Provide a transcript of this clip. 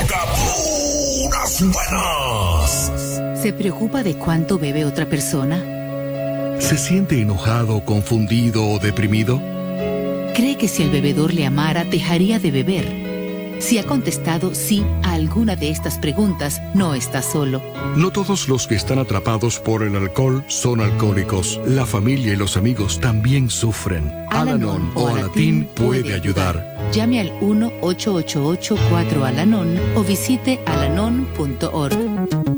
toca puras buenas. ¿Se preocupa de cuánto bebe otra persona? ¿Se siente enojado, confundido o deprimido? ¿Cree que si el bebedor le amara, dejaría de beber? Si ha contestado sí a alguna de estas preguntas, no está solo. No todos los que están atrapados por el alcohol son alcohólicos. La familia y los amigos también sufren. Al-Anon o Alatín puede ayudar. Llame al 1-888-4-Al-Anon o visite alanon.org.